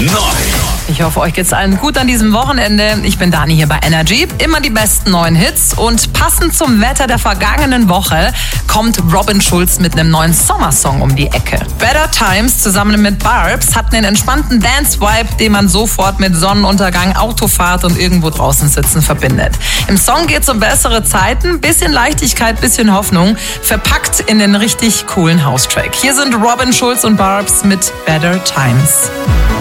Ich hoffe, euch geht's allen gut an diesem Wochenende. Ich bin Dani hier bei Energy. Immer die besten neuen Hits. Und passend zum Wetter der vergangenen Woche kommt Robin Schulz mit einem neuen Sommersong um die Ecke. Better Times zusammen mit Barbs hat einen entspannten Dance-Vibe, den man sofort mit Sonnenuntergang, Autofahrt und irgendwo draußen sitzen verbindet. Im Song geht's um bessere Zeiten, bisschen Leichtigkeit, bisschen Hoffnung, verpackt in den richtig coolen House-Track. Hier sind Robin Schulz und Barbs mit Better Times.